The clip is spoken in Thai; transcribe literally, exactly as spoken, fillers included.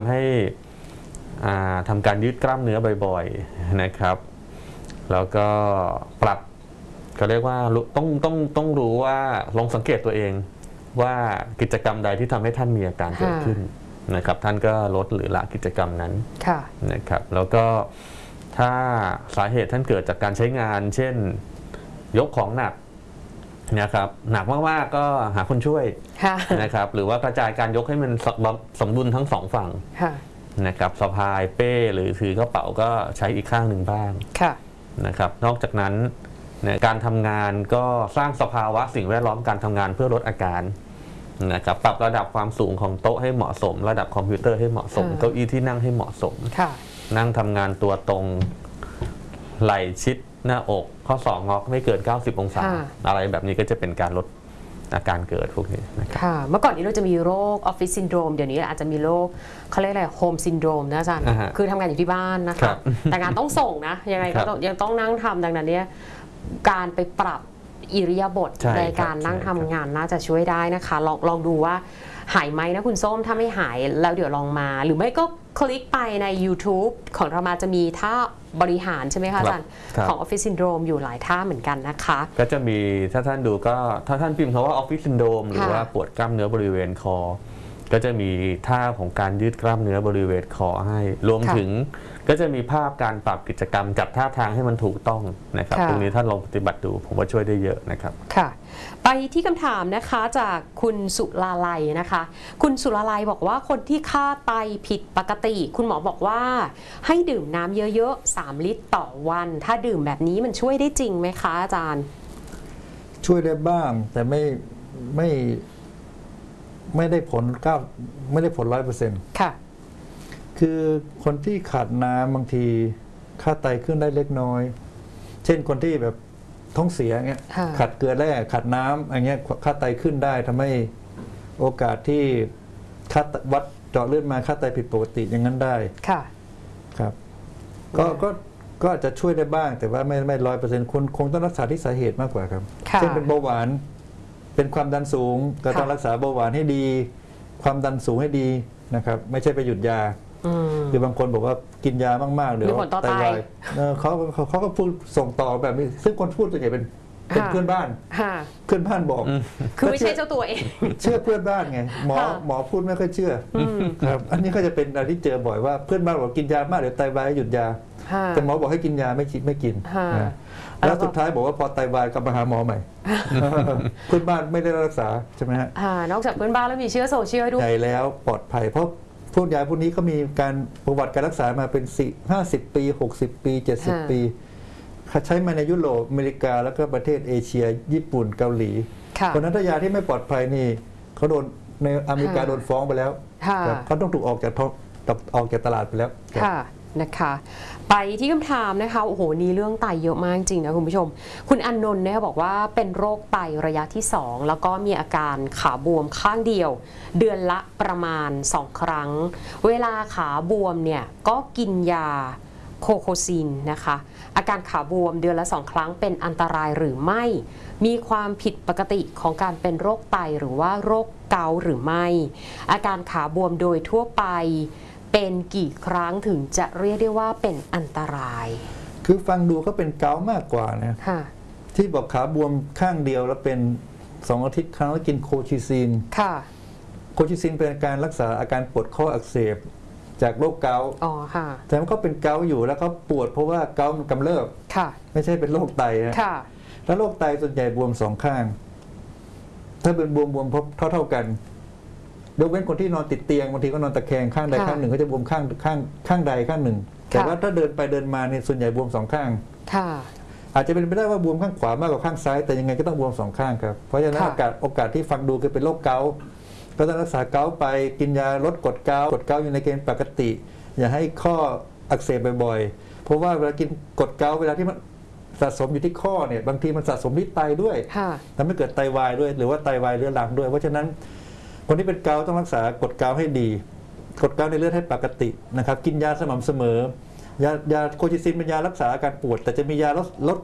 ให้ทำการยืดกล้ามเนื้อบ่อยๆนะครับแล้วก็ปรับก็เรียกว่าต้องต้องต้องรู้ว่าลองสังเกตตัวเองว่ากิจกรรมใดที่ทำให้ท่านมีอาการเกิดขึ้นนะครับท่านก็ลดหรือละกิจกรรมนั้นนะครับแล้วก็ถ้าสาเหตุท่านเกิดจากการใช้งานเช่นยกของหนักนะครับหนักมากๆก็หาคนช่วยนะครับหรือว่ากระจายการยกให้มันสมดุลทั้งสองฝั่งนะครับสะพายเป้หรือถือกระเป๋าก็ใช้อีกข้างหนึ่งบ้างนะครับนอกจากนั้นการทำงานก็สร้างสภาวะสิ่งแวดล้อมการทำงานเพื่อลดอาการนะครับปรับระดับความสูงของโต๊ะให้เหมาะสมระดับคอมพิวเตอร์ให้เหมาะสมเก้าอี้ที่นั่งให้เหมาะสมนั่งทำงานตัวตรงไหล่ชิดหน้าอกข้อศอกงอไม่เกินเก้าสิบองศาอะไรแบบนี้ก็จะเป็นการลดอาการเกิดพวกนี้นะครับเมื่อก่อนนี้เราจะมีโรคออฟฟิศซินโดรมเดี๋ยวนี้อาจจะมีโรคเขาเรียกอะไรโฮมซินโดรมนะอาจารย์คือทำงานอยู่ที่บ้านนะคะแต่งานต้องส่งนะยังไงก็ต้องยังต้องนั่งทำดังนั้นเนี่ยการไปปรับอิริยาบถในการนั่งทำงานน่าจะช่วยได้นะคะลองลองดูว่าหายไหมนะคุณส้มถ้าไม่หายแล้วเดี๋ยวลองมาหรือไม่ก็คลิกไปใน YouTube ของเรามาจะมีท่าบริหารใช่ไหมคะอาจารย์ของ Office Syndrome อยู่หลายท่าเหมือนกันนะคะก็จะมีถ้าท่านดูก็ถ้าท่านพิมพ์คำว่า Office Syndrome หรือว่าปวดกล้ามเนื้อบริเวณคอก็จะมีท่าของการยืดกล้ามเนื้อบริเวณคอให้รวมถึงก็จะมีภาพการปรับกิจกรรมจัดท่าทางให้มันถูกต้องนะครับตรงนี้ท่านลองปฏิบัติดูผมว่าช่วยได้เยอะนะครับค่ะไปที่คำถามนะคะจากคุณสุลาลัยนะคะคุณสุลาลัยบอกว่าคนที่ค่าไตผิดปกติคุณหมอบอกว่าให้ดื่มน้ำเยอะๆสามลิตรต่อวันถ้าดื่มแบบนี้มันช่วยได้จริงไหมคะอาจารย์ช่วยได้บ้างแต่ไม่ไม่ไม่ได้ผลเก้าไม่ได้ผลร้อยเปอร์เซ็นต์ค่ะคือคนที่ขาดน้ำบางทีค่าไตขึ้นได้เล็กน้อยเช่นคนที่แบบท้องเสียเงี้ยขาดเกลือแร่ขาดน้ำอะไรเงี้ยค่าไตขึ้นได้ทำให้โอกาสที่ค่าวัดเจาะเลือดมาค่าไตผิดปกติอย่างนั้นได้ค่ะครับก็ก็ก็อาจจะช่วยได้บ้างแต่ว่าไม่ไม่ร้อยเปอร์เซ็นต์คุณคงต้องรักษาที่สาเหตุมากกว่าครับเช่นเป็นเบาหวานเป็นความดันสูงก็ต้องรักษาเบาหวานให้ดีความดันสูงให้ดีนะครับไม่ใช่ไปหยุดยาคือบางคนบอกว่ากินยามากๆเดี๋ยวไตวายเขาเขาก็พูดส่งต่อแบบนี้ซึ่งคนพูดส่วนใหญ่เป็นเป็นเพื่อนบ้านเพื่อนบ้านบอกคือไม่ใช่เจ้าตัวเองเชื่อเพื่อนบ้านไงหมอหมอพูดไม่ค่อยเชื่อครับอันนี้ก็จะเป็นอะไรที่เจอบ่อยว่าเพื่อนบ้านบอกกินยามากเดี๋ยวไตวายหยุดยาแต่หมอบอกให้กินยาไม่คิดไม่กินแล้วสุดท้ายบอกว่าพอไตวายก็มาหาหมอใหม่เพื่อนบ้านไม่ได้รักษาใช่ไหมฮะนอกจากเพื่อนบ้านแล้วมีเชื้อโซเชียลด้วยใหญ่แล้วปลอดภัยเพราะพวกยาพวกนี้ก็มีการประวัติการรักษามาเป็นสี่ห้าสิบปีหกสิบปีเจ็ดสิบปีใช้มาในยุโรปอเมริกาแล้วก็ประเทศเอเชียญี่ปุ่นเกาหลีเพราะนั้นถ้ายาที่ไม่ปลอดภัยนี่เขาโดนในอเมริกาโดนฟ้องไปแล้วเขาต้องถูกออกจากออกจากตลาดไปแล้วนะคะไปที่คำถามนะคะโอ้โหนี่เรื่องไตเยอะมากจริงนะคุณผู้ชมคุณอนนท์นะคะบอกว่าเป็นโรคไตระยะที่สองแล้วก็มีอาการขาบวมข้างเดียวเดือนละประมาณสองครั้งเวลาขาบวมเนี่ยก็กินยาโคโคซินนะคะอาการขาบวมเดือนละสองครั้งเป็นอันตรายหรือไม่มีความผิดปกติของการเป็นโรคไตหรือว่าโรคเกาต์หรือไม่อาการขาบวมโดยทั่วไปเป็นกี่ครั้งถึงจะเรียกได้ว่าเป็นอันตรายคือฟังดูก็เป็นเกาต์มากกว่านะที่บอกขาบวมข้างเดียวแล้วเป็นสองอาทิตย์ครั้งแล้วกินโคชิซินโคชิซินเป็นการรักษาอาการปวดข้ออักเสบจากโรคเกาต์แต่มันก็เป็นเกาต์อยู่แล้วก็ปวดเพราะว่าเกาต์มันกำเริบไม่ใช่เป็นโรคไตนะแล้วโรคไตส่วนใหญ่บวมสองข้างถ้าเป็นบวมบวมพบเท่าเท่ากันยกเว้นคนที่นอนติดเตียงบางทีก็นอนตะแคงข้างใดข้างหนึ่งเขาจะบวมข้างข้างข้างใดข้างหนึ่งแต่ว่าถ้าเดินไปเดินมาเนี่ยส่วนใหญ่บวมสองข้างอาจจะเป็นไปได้ว่าบวมข้างขวามากกว่าข้างซ้ายแต่ยังไงก็ต้องบวมสองข้างครับเพราะฉะนั้นโอกาสโอกาสที่ฟังดูคือเป็นโรคเกาต์ก็ต้องรักษาเกาต์ไปกินยาลดกรดเกาต์กรดเกาต์อยู่ในเกณฑ์ปกติอย่าให้ข้ออักเสบบ่อยๆเพราะว่าเวลากินกรดเกาต์เวลาที่มันสะสมอยู่ที่ข้อเนี่ยบางทีมันสะสมที่ไตด้วยทำให้เกิดไตวายด้วยหรือว่าไตวายเรื้อรังด้วยเพราะฉะนั้นคนที่เป็นเกาต์ต้องรักษากรดเกาต์ให้ดีกรดเกาต์ในเลือดให้ปกตินะครับกินยาสม่ำเสมอยายาโคชิซินเป็นยารักษาอาการปวดแต่จะมียาลดลด